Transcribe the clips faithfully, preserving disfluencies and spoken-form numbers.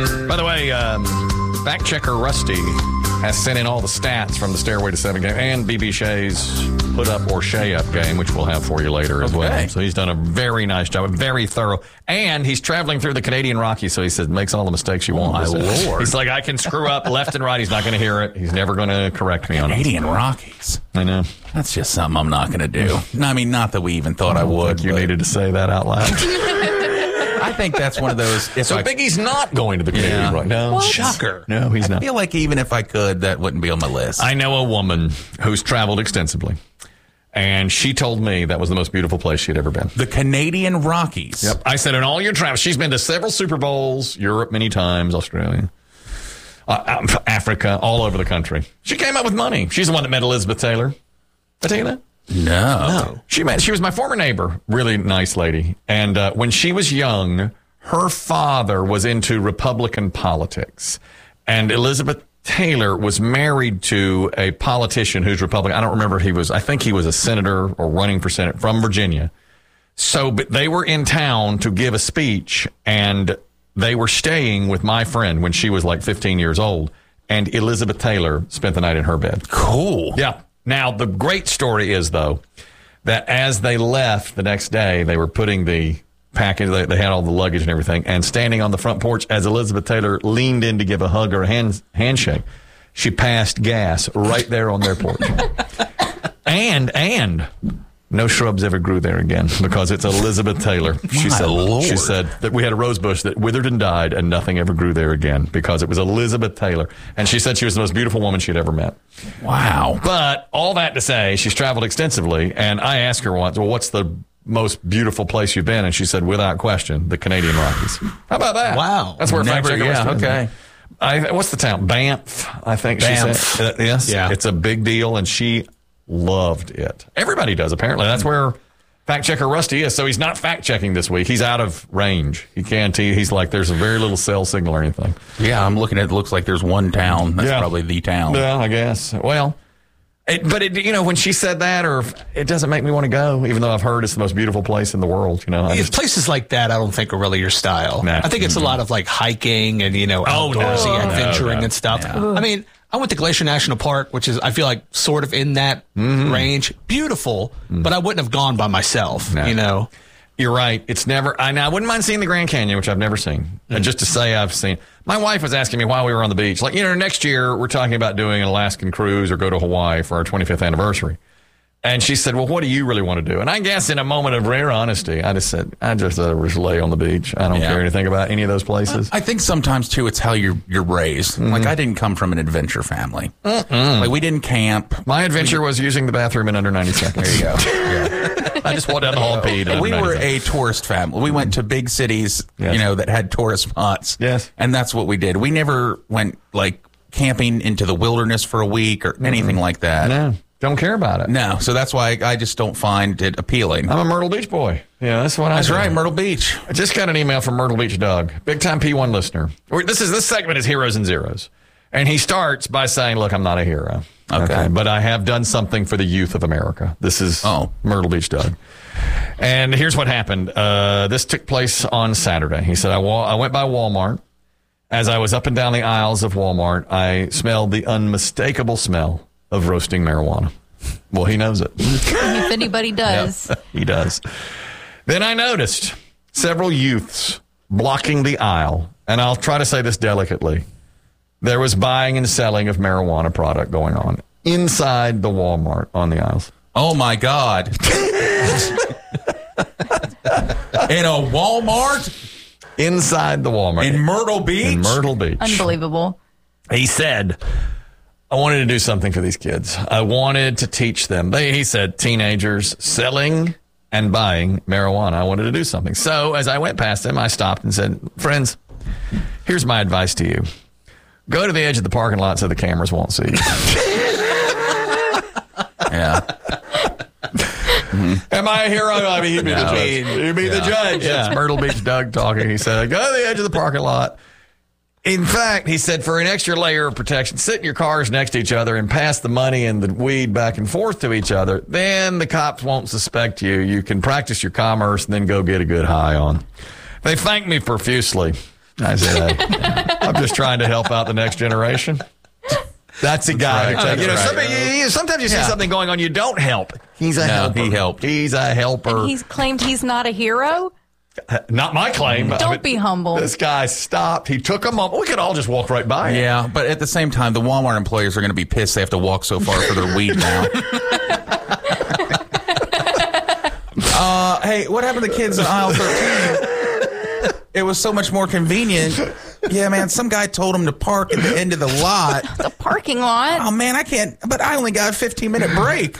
By the way, um, fact checker Rusty has sent in all the stats from the Stairway to Seven game and B B Shea's Put Up or Shea Up game, which we'll have for you later as okay. well. So he's done a very nice job, very thorough. And he's traveling through the Canadian Rockies, so he says makes all the mistakes you want. Oh, my Lord. He's like, I can screw up left and right. He's not going to hear it. He's never going to correct me on it. Canadian Rockies. I know. That's just something I'm not going to do. No, I mean, not that we even thought I, I would. Think you needed to say that out loud. I think that's one of those. If so I, Biggie's not going to the Canadian yeah. right now. What? Shocker. No, he's not. I feel like even if I could, that wouldn't be on my list. I know a woman who's traveled extensively, and she told me that was the most beautiful place she'd ever been. The Canadian Rockies. Yep. I said, in all your travels, she's been to several Super Bowls, Europe many times, Australia, uh, Africa, all over the country. She came up with money. She's the one that met Elizabeth Taylor. Did I tell you that? No. No. She met, she was my former neighbor, really nice lady. And uh, when she was young, her father was into Republican politics. And Elizabeth Taylor was married to a politician who's Republican. I don't remember if he was, I think he was a senator or running for Senate from Virginia. So but they were in town to give a speech, and they were staying with my friend when she was like fifteen years old. And Elizabeth Taylor spent the night in her bed. Cool. Yeah. Now, the great story is, though, that as they left the next day, they were putting the package, they, they had all the luggage and everything, and standing on the front porch as Elizabeth Taylor leaned in to give a hug or a hand, handshake, she passed gas right there on their porch. and, and... No shrubs ever grew there again because it's Elizabeth Taylor. She My said, Lord. she said that we had a rose bush that withered and died and nothing ever grew there again because it was Elizabeth Taylor. And she said she was the most beautiful woman she'd ever met. Wow. But all that to say, she's traveled extensively. And I asked her once, well, what's the most beautiful place you've been? And she said, without question, the Canadian Rockies. How about that? Wow. That's where Never, fact checker yeah, was. okay. I, what's the town? Banff, I think Banff. she said. Uh, yes. Yeah. It's a big deal, and she loved it. Everybody does, apparently. That's where fact checker Rusty is. So he's not fact checking this week. He's out of range. He can't. He, he's like, there's a very little cell signal or anything. Yeah, I'm looking at it. Looks like there's one town. That's Yeah. probably the town. Yeah, I guess. Well, it, but it, you know, when she said that, or if, it doesn't make me want to go, even though I've heard it's the most beautiful place in the world. You know, I It's just, places like that I don't think are really your style. Nah. I think it's a lot of like hiking and, you know, Oh, no. outdoorsy No, adventuring no. and stuff. Yeah. I mean, I went to Glacier National Park, which is, I feel like, sort of in that range. Beautiful, but I wouldn't have gone by myself, No. you know. You're right. It's never. I now I wouldn't mind seeing the Grand Canyon, which I've never seen. And just to say I've seen. My wife was asking me while we were on the beach, like, you know, next year we're talking about doing an Alaskan cruise or go to Hawaii for our twenty-fifth anniversary. And she said, well, what do you really want to do? And I guess in a moment of rare honesty, I just said, I just uh, just lay on the beach. I don't Yeah. care anything about any of those places. I think sometimes too, it's how you're you're raised. Mm-hmm. Like I didn't come from an adventure family. Like we didn't camp. My adventure was using the bathroom in under ninety seconds. There you go. Yeah. I just walked down the hall and peed. in We under were ninety a tourist family. We went to big cities, Yes. you know, that had tourist spots. Yes. And that's what we did. We never went like camping into the wilderness for a week or anything like that. No, don't care about it. No. So that's why I just don't find it appealing. I'm a Myrtle Beach boy. Yeah, that's what I That's do. right, Myrtle Beach. I just got an email from Myrtle Beach Doug, big time P one listener. We're- This is this segment is Heroes and Zeros, and he starts by saying, "Look, I'm not a hero, Okay. but I have done something for the youth of America." This is Oh. Myrtle Beach Doug, and here's what happened. Uh, this took place on Saturday. He said, "I wa- I went by Walmart. As I was up and down the aisles of Walmart, I smelled the unmistakable smell of roasting marijuana." Well, he knows it. If anybody does. He does. Then I noticed several youths blocking the aisle, and I'll try to say this delicately. There was buying and selling of marijuana product going on inside the Walmart on the aisles. Oh my God. In a Walmart Inside the Walmart. in Myrtle Beach? In Myrtle Beach. Unbelievable. He said, I wanted to do something for these kids. I wanted to teach them. They, he said, teenagers selling and buying marijuana. I wanted to do something. So as I went past them, I stopped and said, friends, here's my advice to you. Go to the edge of the parking lot so the cameras won't see you. Yeah. Am I a hero? I mean, he'd be the No. judge. He'd be the judge. Yeah. It's Myrtle Beach Doug talking. He said, go to the edge of the parking lot. In fact, he said, for an extra layer of protection, sit in your cars next to each other and pass the money and the weed back and forth to each other. Then the cops won't suspect you. You can practice your commerce and then go get a good high on. They thanked me profusely. I said, I'm just trying to help out the next generation. That's a guy. right. You know, That's somebody, right. you- sometimes you see Yeah. something going on, you don't help. He's a No, helper. he helped. He's a helper. And he's claimed he's not a hero. Not my claim. Don't I mean, be humble. This guy stopped. He took a moment. We could all just walk right by him. Yeah, but at the same time, the Walmart employees are going to be pissed they have to walk so far for their weed now. uh, hey, what happened to the kids in aisle thirteen? It was so much more convenient. Yeah, man, some guy told him to park at the end of the lot. The parking lot. Oh, man, I can't, but I only got a fifteen-minute break.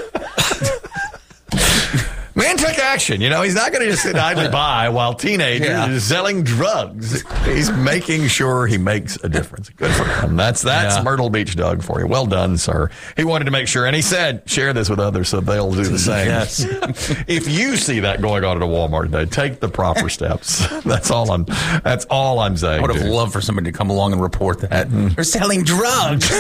Man took action. You know, he's not going to just sit idly by while teenagers Yeah. are selling drugs. He's making sure he makes a difference. Good for him. That's that's Yeah. Myrtle Beach Doug for you. Well done, sir. He wanted to make sure, and he said, share this with others so they'll do the same. Yes. If you see that going on at a Walmart today, take the proper steps. That's all I'm. That's all I'm saying. I would have dude. loved for somebody to come along and report that. They're selling drugs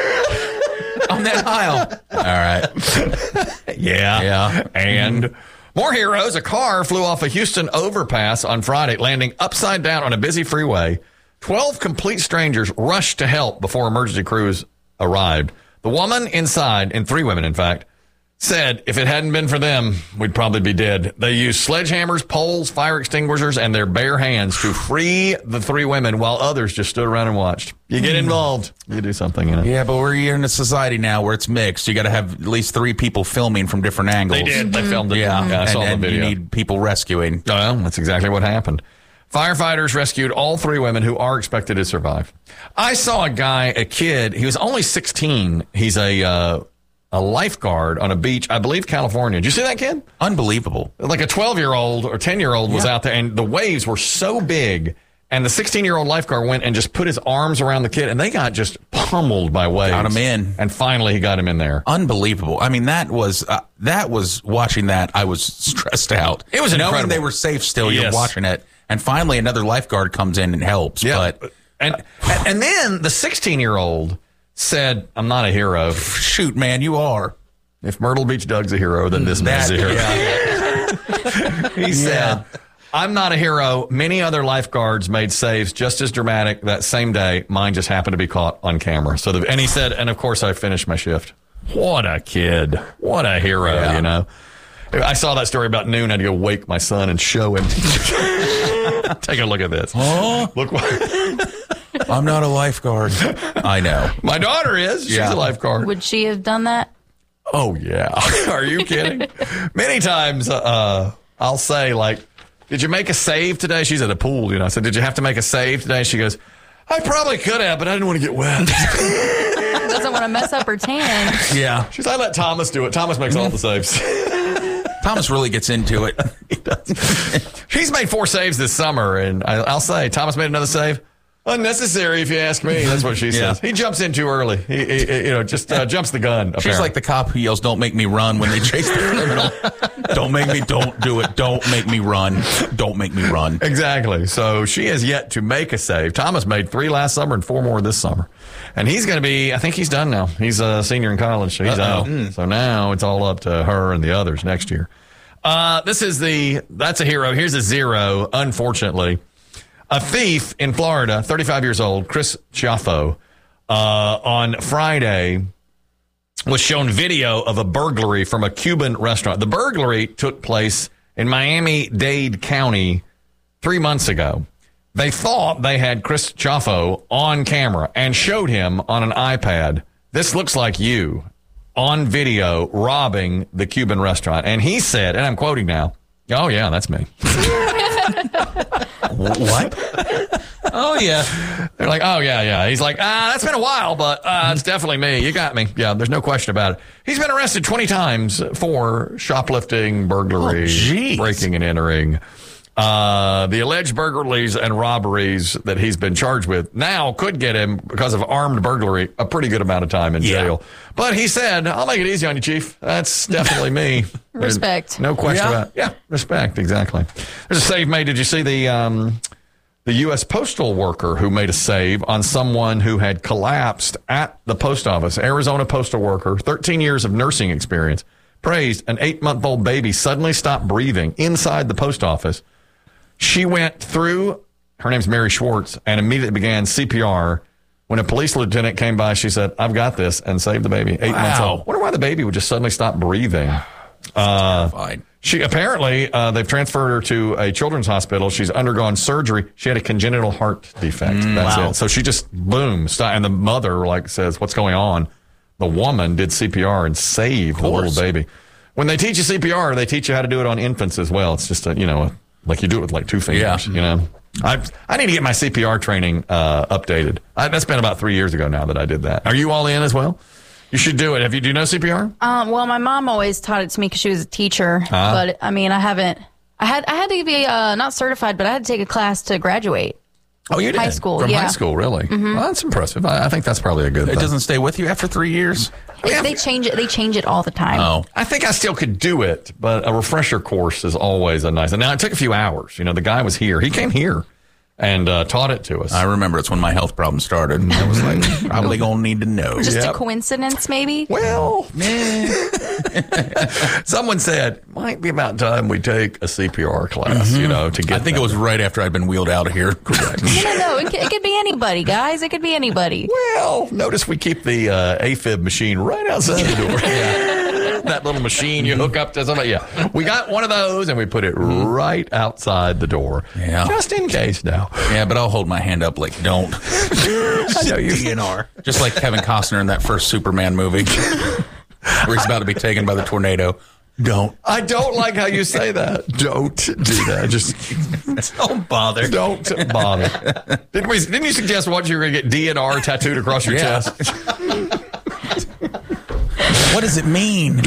on that aisle. All right. Yeah. Yeah. And more heroes. A car flew off a Houston overpass on Friday, landing upside down on a busy freeway. Twelve complete strangers rushed to help before emergency crews arrived. The woman inside, and three women, in fact, said if it hadn't been for them, we'd probably be dead. They used sledgehammers, poles, fire extinguishers, and their bare hands to free the three women while others just stood around and watched. You get involved. You do something in it. Yeah, but we're in a society now where it's mixed. You got to have at least three people filming from different angles. They did. They filmed it. Yeah, I saw and, and the video. you need people rescuing. Well, that's exactly what happened. Firefighters rescued all three women who are expected to survive. I saw a guy, a kid, he was only sixteen. He's a uh, a lifeguard on a beach, I believe, California. Did you see that kid? Unbelievable. Like a twelve-year-old or ten-year-old was out there, and the waves were so big, and the sixteen-year-old lifeguard went and just put his arms around the kid, and they got just pummeled by waves. Got him in. And finally, he got him in there. Unbelievable. I mean, that was uh, that was watching that. I was stressed out. It was knowing incredible. they were safe still. You're Yes. watching it, and finally another lifeguard comes in and helps. But and, and and then the sixteen-year-old said, I'm not a hero. shoot, man, you are. If Myrtle Beach Doug's a hero, then this man's a hero. Yeah. He said, I'm not a hero. Many other lifeguards made saves just as dramatic that same day. Mine just happened to be caught on camera. So, the, and he said, and of course I finished my shift. What a kid. What a hero, Yeah. you know. I saw that story about noon. I had to go wake my son and show him. Take a look at this. Oh, Look what I'm not a lifeguard. I know. my daughter is. She's Yeah. a lifeguard. Would she have done that? Oh, yeah. Are you kidding? Many times uh, I'll say, like, did you make a save today? She's at a pool, you know. I said, did you have to make a save today? She goes, I probably could have, but I didn't want to get wet. Doesn't want to mess up her tan. Yeah. She's, I let Thomas do it. Thomas makes all the saves. Thomas really gets into it. He does. She's made four saves this summer, and I, I'll say, Thomas made another save. Unnecessary, if you ask me. That's what she Yeah. says. He jumps in too early. He, he- he, you know, just uh, jumps the gun. She's apparently. like the cop who yells, "Don't make me run" when they chase the criminal. Don't make me. Don't do it. Don't make me run. Don't make me run. Exactly. So she has yet to make a save. Thomas made three last summer and four more this summer. And he's going to be, I think he's done now. He's a senior in college, so he's Uh-oh. out. So now it's all up to her and the others next year. Uh, this is the, that's a hero. Here's a zero, unfortunately. A thief in Florida, thirty-five years old, Chris Chaffo, uh, on Friday was shown video of a burglary from a Cuban restaurant. The burglary took place in Miami-Dade County three months ago. They thought they had Chris Chaffo on camera and showed him on an iPad. This looks like you on video robbing the Cuban restaurant. And he said, and I'm quoting now, oh, yeah, that's me. What? Oh, yeah. They're like, oh, yeah, yeah. He's like, ah, that's been a while, but uh, it's definitely me. You got me. Yeah, there's no question about it. He's been arrested twenty times for shoplifting, burglary, Oh, geez. breaking and entering. Uh, the alleged burglaries and robberies that he's been charged with now could get him, because of armed burglary, a pretty good amount of time in Yeah. jail. But he said, I'll make it easy on you, Chief. That's definitely me. There's Respect. no question Yeah. about it. Yeah, respect, exactly. There's a save made. Did you see the um, the U S postal worker who made a save on someone who had collapsed at the post office? Arizona postal worker, thirteen years of nursing experience, praised an eight-month-old baby suddenly stopped breathing inside the post office. She went through Her name's Mary Schwartz, and immediately began C P R. When a police lieutenant came by, she said, "I've got this," and saved the baby. Eight Wow. months old. Wonder why the baby would just suddenly stop breathing. Uh, Fine. she apparently uh, they've transferred her to a children's hospital. She's undergone surgery. She had a congenital heart defect. That's wow. it. So she just boom, st- and the mother like says, "What's going on?" The woman did C P R and saved the little baby. When they teach you C P R, they teach you how to do it on infants as well. It's just a you know a, like you do it with like two fingers. Yeah. You know, I I need to get my C P R training uh, updated. I, that's been about three years ago now that I did that. Are you all in as well? You should do it. Have you do you know C P R? Um, well, my mom always taught it to me because she was a teacher. Ah. But I mean, I haven't. I had I had to be uh, not certified, but I had to take a class to graduate. Oh, you did? High school, From yeah. high school, really? Well, that's impressive. I, I think that's probably a good It thing. doesn't stay with you after three years? It, they change it. They change it all the time. Oh. I think I still could do it, but a refresher course is always a nice. And now it took a few hours. You know, the guy was here. He came here and uh, taught it to us. I remember it's when my health problem started. And I was like, probably going to need to know. Just Yep. a coincidence, maybe. Well, someone said, might be about time we take a C P R class, you know, to get I think that. it was right after I'd been wheeled out of here. Correct. No, no, no. It, could- it could be anybody, guys. It could be anybody. Well, notice we keep the uh, AFib machine right outside the door. That little machine you hook up to somebody. Yeah. We got one of those and we put it right outside the door. Yeah. Just in case now. Yeah, but I'll hold my hand up like, don't. I know you. D N R. Just like Kevin Costner in that first Superman movie where he's about to be taken by the tornado. Don't. I don't like how you say that. Don't do that. Just Don't bother. don't bother. Didn't, we, didn't you suggest once you were going to get D N R tattooed across your Yeah. chest? What does it mean?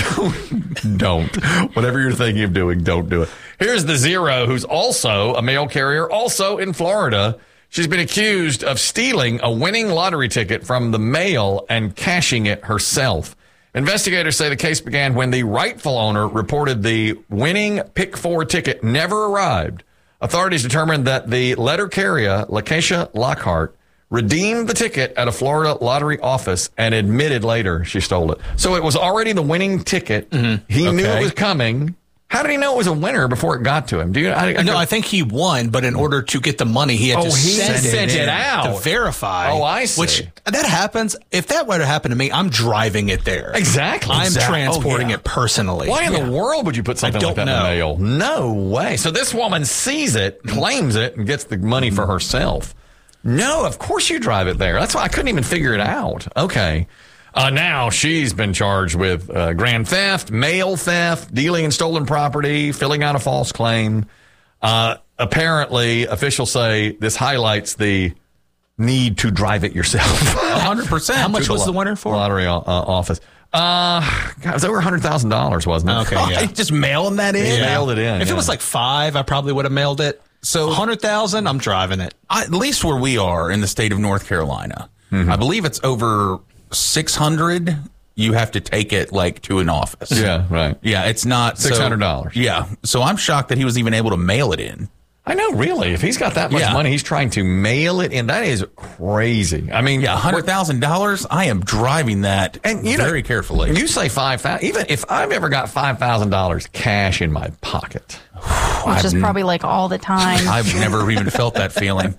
don't, don't. Whatever you're thinking of doing, don't do it. Here's the Zero, who's also a mail carrier, also in Florida. She's been accused of stealing a winning lottery ticket from the mail and cashing it herself. Investigators say the case began when the rightful owner reported the winning Pick Four ticket never arrived. Authorities determined that the letter carrier, Lakeisha Lockhart, redeemed the ticket at a Florida lottery office and admitted later she stole it. So it was already the winning ticket. Mm-hmm. He knew Okay. it was coming. How did he know it was a winner before it got to him? Do you? I, I, No, I think he won, but in order to get the money, he had Oh, to he send, sent it in out. to verify. Oh, I see. Which that happens. If that were to happen to me, I'm driving it there. Exactly. I'm Exact- transporting oh, yeah. it personally. Why in the world would you put something like don't that know. in the mail? No way. So this woman sees it, claims it, and gets the money for herself. No, of course you drive it there. That's why I couldn't even figure it out. Okay. Uh, now she's been charged with uh, grand theft, mail theft, dealing in stolen property, filling out a false claim. Uh, apparently, officials say this highlights the need to drive it yourself. one hundred percent. How much To was lo- the winner for? Lottery uh, office. Uh, God, it was over one hundred thousand dollars, wasn't it? Okay, yeah. Just mailing that in? Yeah. Mailed it in. If yeah. it was like five, I probably would have mailed it. So- one hundred thousand, I'm driving it. I, at least where we are in the state of North Carolina, I believe it's over six hundred. You have to take it like to an office. Yeah, right. Yeah, it's not so- six hundred dollars. Yeah. So I'm shocked that he was even able to mail it in. I know, really. If he's got that much Yeah. money, he's trying to mail it in. That is crazy. I mean, Yeah, one hundred thousand dollars. I am driving that and you know, very carefully. You say five thousand. Even if I've ever got five thousand dollars cash in my pocket, Which is probably like all the time. I've never even felt that feeling.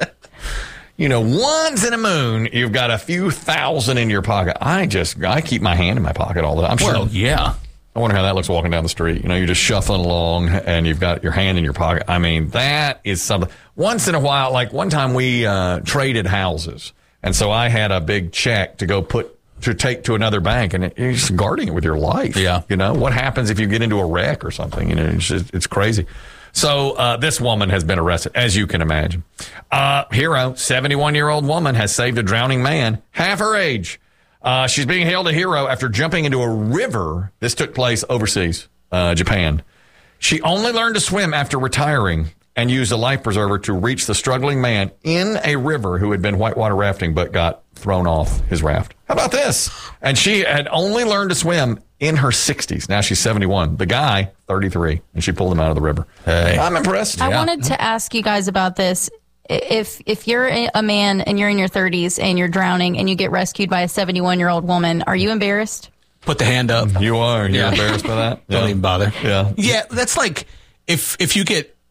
you know, once in a moon, you've got a few thousand in your pocket. I just, I keep my hand in my pocket all the time. I'm sure. Well, yeah. I wonder how that looks walking down the street. You know, you're just shuffling along and you've got your hand in your pocket. I mean, that is something. Once in a while, like one time we uh, traded houses. And so I had a big check to go put, to take to another bank, and it, you're just guarding it with your life. Yeah. You know, what happens if you get into a wreck or something? You know, it's just, it's crazy. So uh, this woman has been arrested, as you can imagine. Uh, hero, seventy-one-year-old woman has saved a drowning man, half her age. Uh, she's being hailed a hero after jumping into a river. This took place overseas, uh, Japan. She only learned to swim after retiring and used a life preserver to reach the struggling man in a river who had been whitewater rafting but got thrown off his raft. How about this? And she had only learned to swim in her sixties. Now she's seventy-one. The guy, thirty-three, and she pulled him out of the river. Hey. I'm impressed. I Yeah. wanted to ask you guys about this. If if you're a man and you're in your thirties and you're drowning and you get rescued by a seventy-one-year-old woman, are you embarrassed? Put the hand up. You are. You're Yeah. embarrassed by that? Don't Yeah. even bother. Yeah. Yeah, that's like if if you get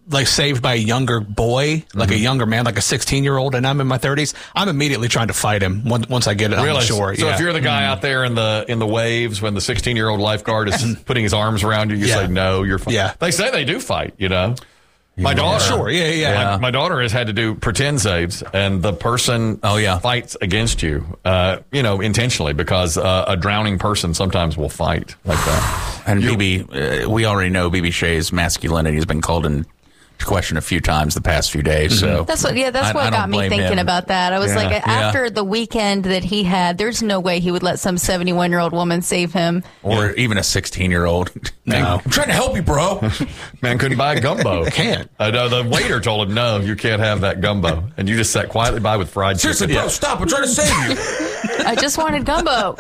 like saved by a younger boy, like mm-hmm. a younger man, like a sixteen year old, and I'm in my thirties, I'm immediately trying to fight him once, once I get it really? on the shore. So yeah. if you're the guy mm-hmm. out there in the in the waves when the sixteen year old lifeguard is putting his arms around you, you yeah. say no, you're fine. Yeah. They say they do fight, you know. My daughter, sure, yeah, yeah. My, yeah. my daughter has had to do pretend saves, and the person oh yeah fights against you, uh, you know, intentionally because uh, a drowning person sometimes will fight like that. And B B, uh, we already know B B Shay's masculinity has been called in question a few times the past few days. So that's what, yeah, that's I, what I got me thinking him. about that. I was yeah. like, after yeah. the weekend that he had, there's no way he would let some seventy-one year old woman save him, or yeah. even a sixteen year old. No, I'm trying to help you, bro. Man couldn't buy a gumbo. Can't. I know the waiter told him, no, you can't have that gumbo, and you just sat quietly by with fried chicken. Seriously, bro, yeah. stop! I'm trying to save you. I just wanted gumbo.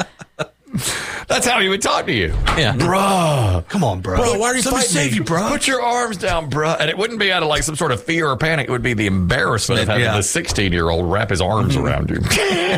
That's how he would talk to you. Yeah. Bruh. Come on, bro. Bro, why are you Let me fighting save me? you, bro? Put your arms down, bruh. And it wouldn't be out of like some sort of fear or panic. It would be the embarrassment of having yeah. the sixteen-year-old wrap his arms Mm-hmm. around you.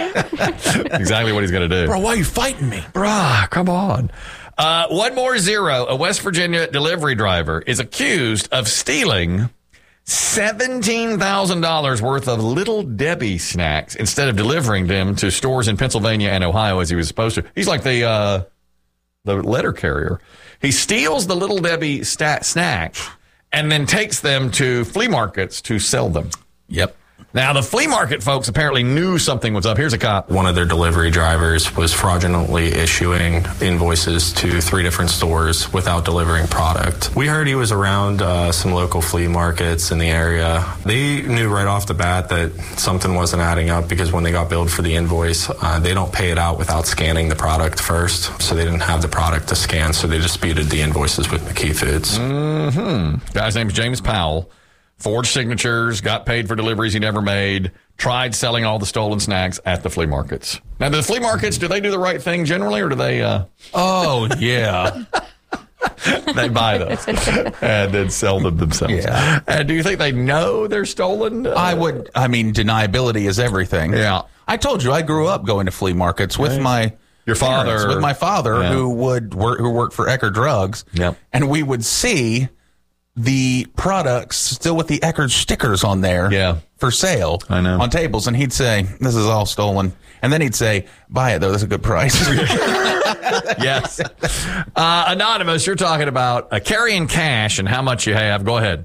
Exactly what he's going to do. Bro, why are you fighting me? Bruh, come on. Uh, one more zero. A West Virginia delivery driver is accused of stealing seventeen thousand dollars worth of Little Debbie snacks instead of delivering them to stores in Pennsylvania and Ohio as he was supposed to. He's like the uh, the letter carrier. He steals the Little Debbie sta- snacks and then takes them to flea markets to sell them. Yep. Now, the flea market folks apparently knew something was up. Here's a cop. One of their delivery drivers was fraudulently issuing invoices to three different stores without delivering product. We heard he was around uh, some local flea markets in the area. They knew right off the bat that something wasn't adding up because when they got billed for the invoice, uh, they don't pay it out without scanning the product first. So they didn't have the product to scan, so they disputed the invoices with McKee Foods. Mm-hmm. Guy's name is James Powell. Forged signatures, got paid for deliveries he never made, tried selling all the stolen snacks at the flea markets. Now, the flea markets, do they do the right thing generally, or do they... Uh, oh, yeah. they buy those and then sell them themselves. Yeah. And do you think they know they're stolen? Uh, I would... I mean, deniability is everything. Yeah. I told you, I grew up going to flea markets with right. my... Your father. Parents, with my father, yeah. who would work, who worked for Eckerd Drugs. Yep. And we would see... the products still with the Eckerd stickers on there yeah. for sale I know. on tables. And he'd say, this is all stolen. And then he'd say, buy it, though. That's a good price. Yes. Uh, Anonymous, you're talking about uh, carrying cash and how much you have. Go ahead.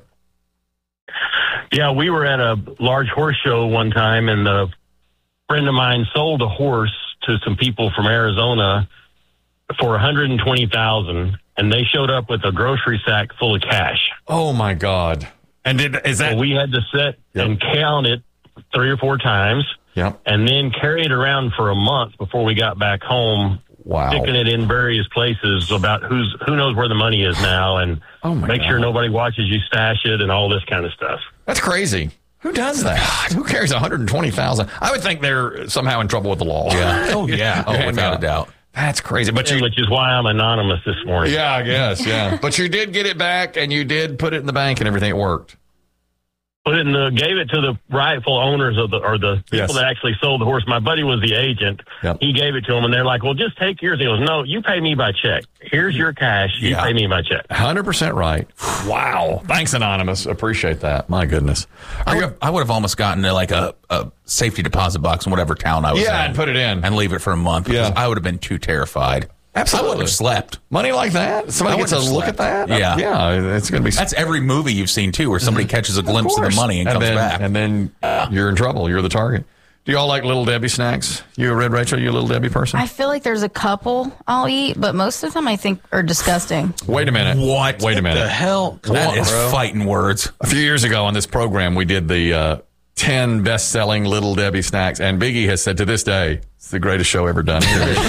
Yeah, we were at a large horse show one time, and a friend of mine sold a horse to some people from Arizona for one hundred twenty thousand dollars. And they showed up with a grocery sack full of cash. Oh, my God. And did, is that... So we had to sit yep. and count it three or four times. Yep. And then carry it around for a month before we got back home. Wow. Sticking it in various places about who's who knows where the money is now, and oh my make God. sure nobody watches you stash it and all this kind of stuff. That's crazy. Who does that? Who carries one hundred twenty thousand dollars? I would think they're somehow in trouble with the law. Yeah. Oh, yeah. Oh, yeah, without yeah. a doubt. That's crazy. But yeah, you, which is why I'm anonymous this morning. Yeah, I guess. Yeah. But you did get it back, and you did put it in the bank, and everything worked. Put it in the, gave it to the rightful owners of the, or the people Yes. that actually sold the horse. My buddy was the agent. Yep. He gave it to them, and they're like, well, just take yours. He goes, no, you pay me by check. Here's your cash. You Yeah. pay me by check. one hundred percent right. Wow. Thanks, Anonymous. Appreciate that. My goodness. I would, I would have almost gotten to like a, a safety deposit box in whatever town I was in. Yeah, and put it in. And leave it for a month. Because Yeah. I would have been too terrified. Absolutely. I wouldn't have slept. Money like that? Somebody I gets a wouldn't have look at slept. that? Yeah. Yeah, it's going to be... That's every movie you've seen, too, where somebody catches a glimpse of, the money and, comes then, back. And then you're in trouble. You're the target. Do y'all like Little Debbie snacks? You a Red Rachel? You a Little Debbie person? I feel like there's a couple I'll eat, but most of them I think are disgusting. Wait a minute. What? Wait a minute. The hell? Come That on, is bro. fighting words. A few years ago on this program, we did the uh, ten best-selling Little Debbie snacks, and Biggie has said to this day, it's the greatest show ever done.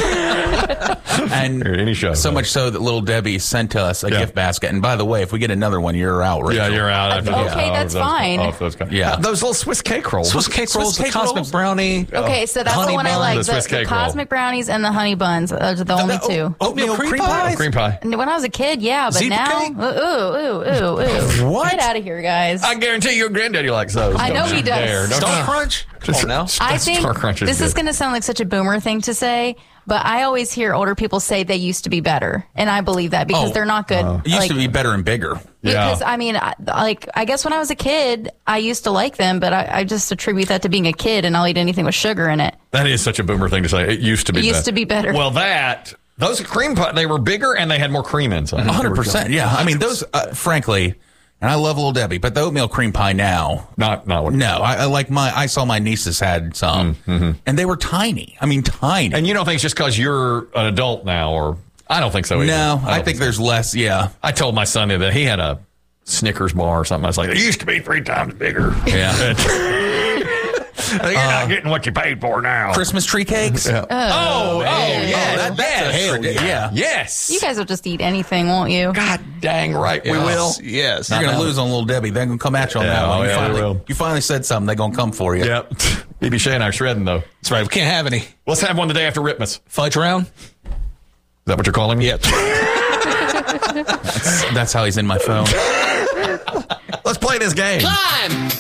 And Here, any show. so much so that Little Debbie sent us a Yeah. gift basket. And by the way, if we get another one, you're out, Rachel. Yeah, you're out. After Okay, those. that's those, fine. Oh, those, Yeah. Uh, those little Swiss cake rolls. Swiss cake rolls, Swiss the cake cosmic rolls? brownie. Okay, so that's Honey the one I bun, like. the The, Swiss the cake roll. cosmic brownies and the honey buns are the only two. Oatmeal cream, cream pie? pie? Cream pie. And when I was a kid, yeah, but Zebra now, cake? ooh, ooh, ooh, ooh. What? Get out of here, guys. I guarantee your granddaddy likes those. I know Don't he you does. dare. Don't Star you- Crunch? Come on now. I That's think Star Crunch is this is good. going to sound like such a boomer thing to say, But I always hear older people say they used to be better, and I believe that because Oh, they're not good. It used like, to be better and bigger. because I mean, I, like I guess when I was a kid, I used to like them, but I, I just attribute that to being a kid, and I'll eat anything with sugar in it. That is such a boomer thing to say. It used to be It used better. to be better. Well, that, those cream pie, they were bigger and they had more cream inside. one hundred percent. Yeah. I mean, those, uh, frankly, and I love Little Debbie, but the oatmeal cream pie now, Not, not what. no. I, I like my, I saw my nieces had some, and they were tiny. I mean, tiny. And you don't think it's just because you're an adult now, or I don't think so either. no, I, don't think there's less. Yeah. I told my son that he had a Snickers bar or something. I was like, it used to be three times bigger. Yeah. You're not getting what you paid for now. Christmas tree cakes. Oh, oh, yes, that- that's a yes, hell yeah. Yeah. yes. You guys will just eat anything, won't you? God dang right, we will. Yes. You're I going to know. lose on Little Debbie. They're going to come at you on Yeah, that one. oh, You, yeah, they finally, will. you finally said something. They're going to come for you. Yep. B B Shay and I are shredding though. That's right. We can't have any Let's have one the day after Ripmas. Is fudge around. that what you're calling me? Yep. That's how he's in my phone. Let's play this game. Time.